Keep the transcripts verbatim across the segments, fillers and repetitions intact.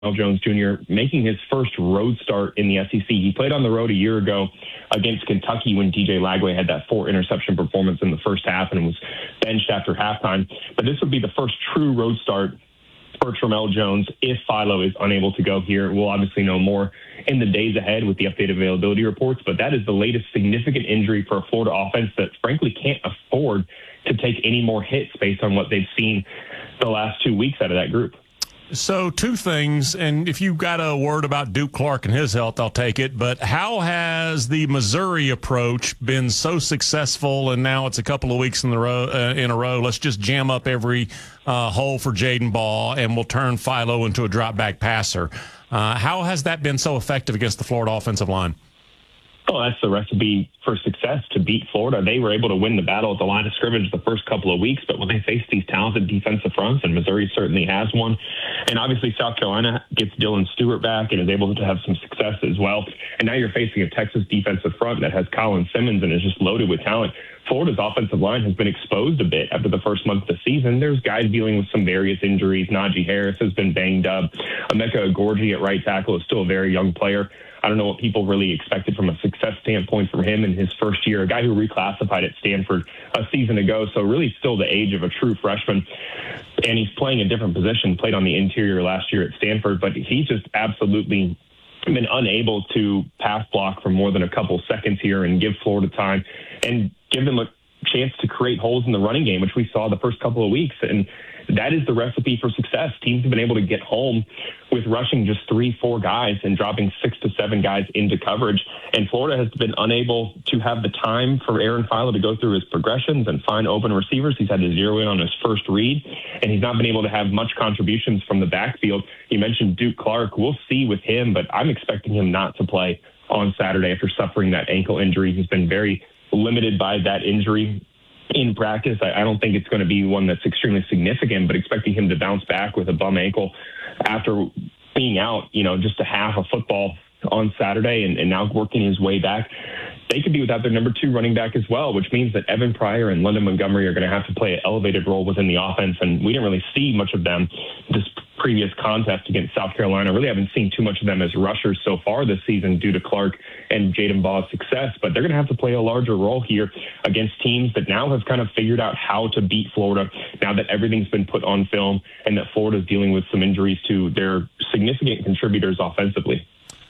Jones Junior making his first road start in the S E C. He played on the road a year ago against Kentucky when D J Lagway had that four interception performance in the first half and was benched after halftime. But this would be the first true road start for Tramel Jones if Philo is unable to go here. We'll obviously know more in the days ahead with the updated availability reports, but that is the latest significant injury for a Florida offense that frankly can't afford to take any more hits based on what they've seen the last two weeks out of that group. So two things, and if you've got a word about Duke Clark and his health, I'll take it. But how has the Missouri approach been so successful, and now it's a couple of weeks in the row uh, in a row? Let's just jam up every uh, hole for Jaden Ball, and we'll turn Philo into a drop-back passer. Uh, how has that been so effective against the Florida offensive line? Well, that's the recipe for success to beat Florida. They were able to win the battle at the line of scrimmage the first couple of weeks, but when they face these talented defensive fronts, and Missouri certainly has one, and obviously South Carolina gets Dylan Stewart back and is able to have some success as well, and now you're facing a Texas defensive front that has Colin Simmons and is just loaded with talent. Florida's offensive line has been exposed a bit after the first month of the season. There's guys dealing with some various injuries. Najee Harris has been banged up. Emeka Agorji at right tackle is still a very young player. I don't know what people really expected from a success standpoint from him in his first year, a guy who reclassified at Stanford a season ago, so really still the age of a true freshman. And he's playing a different position, played on the interior last year at Stanford, but he's just absolutely been unable to pass block for more than a couple seconds here and give Florida time and give them a chance to create holes in the running game, which we saw the first couple of weeks. And that is the recipe for success. Teams have been able to get home with rushing just three, four guys and dropping six to seven guys into coverage. And Florida has been unable to have the time for Aaron Philo to go through his progressions and find open receivers. He's had to zero in on his first read, and he's not been able to have much contributions from the backfield. You mentioned Duke Clark. We'll see with him, but I'm expecting him not to play on Saturday after suffering that ankle injury. He's been very limited by that injury in practice. I, I don't think it's going to be one that's extremely significant, but expecting him to bounce back with a bum ankle after being out, you know, just a half of football on Saturday and, and now working his way back. They could be without their number two running back as well, which means that Evan Pryor and London Montgomery are going to have to play an elevated role within the offense. And we didn't really see much of them this previous contest against South Carolina. Really haven't seen too much of them as rushers so far this season due to Clark and Jaden Ball's success, but they're going to have to play a larger role here against teams that now have kind of figured out how to beat Florida now that everything's been put on film and that Florida's dealing with some injuries to their significant contributors offensively.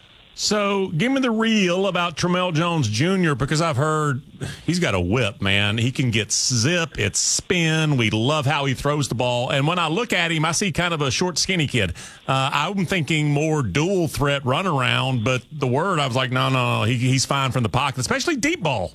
So give me the reel about Tramel Jones Junior because I've heard he's got a whip, man. He can get zip, it's spin. We love how he throws the ball. And when I look at him, I see kind of a short, skinny kid. Uh, I'm thinking more dual threat run around, but the word, I was like, no, no, no, he, he's fine from the pocket, especially deep ball.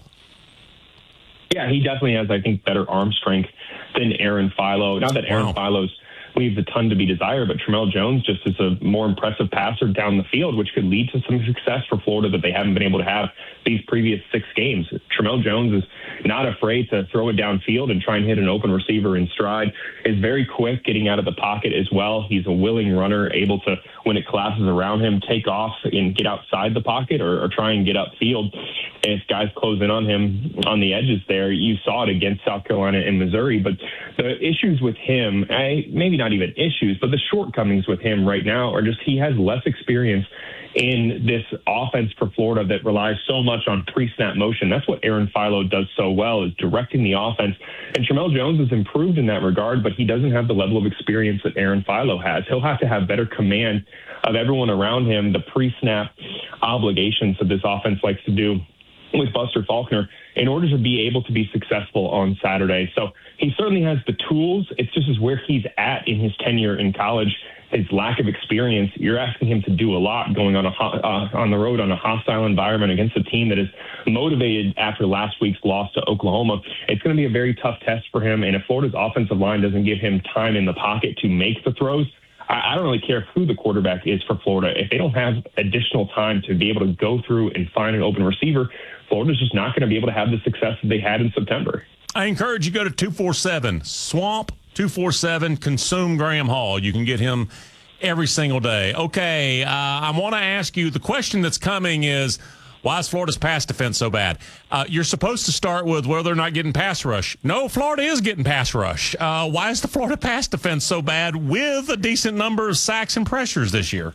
Yeah, he definitely has, I think, better arm strength than Aaron Philo. Not that Aaron wow. Philo's leaves a ton to be desired, but Tramel Jones just is a more impressive passer down the field, which could lead to some success for Florida that they haven't been able to have these previous six games. Tramel Jones is not afraid to throw it downfield and try and hit an open receiver in stride, is very quick getting out of the pocket as well. He's a willing runner, able to, when it collapses around him, take off and get outside the pocket or, or try and get upfield. And if guys close in on him on the edges there, you saw it against South Carolina and Missouri. But the issues with him, I, maybe not even issues, but the shortcomings with him right now are just he has less experience in this offense for Florida that relies so much on pre-snap motion. That's what Aaron Philo does so well, is directing the offense. And Tramel Jones has improved in that regard, but he doesn't have the level of experience that Aaron Philo has. He'll have to have better command of everyone around him, the pre-snap obligations that this offense likes to do with Buster Faulkner in order to be able to be successful on Saturday. So he certainly has the tools. It's just as where he's at in his tenure in college, his lack of experience. You're asking him to do a lot going on a uh, on the road on a hostile environment against a team that is motivated after last week's loss to Oklahoma. It's going to be a very tough test for him. And if Florida's offensive line doesn't give him time in the pocket to make the throws, I don't really care who the quarterback is for Florida. If they don't have additional time to be able to go through and find an open receiver, Florida's just not going to be able to have the success that they had in September. I encourage you to go to two forty-seven Swamp two forty-seven, consume Graham Hall. You can get him every single day. Okay, uh, I want to ask you, the question that's coming is, Why is Florida's pass defense so bad? Uh, you're supposed to start with whether they're not getting pass rush. No, Florida is getting pass rush. Uh, why is the Florida pass defense so bad with a decent number of sacks and pressures this year?